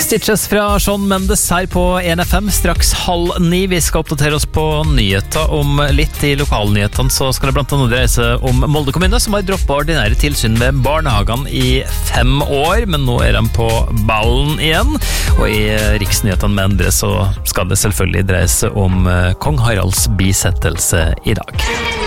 Stitches fra Shawn Mendes her på 1FM, straks 8:30. Vi skal oppdatere oss på nyheter om litt. I lokalnyhetene så skal det blant annet dreie om Molde kommune, som har droppet ordinære tilsyn ved barnehagene i 5 år, men nå er de på ballen igjen. Og i riksnyhetene med Endre så skal det selvfølgelig dreie om Kong Haralds bisettelse i dag.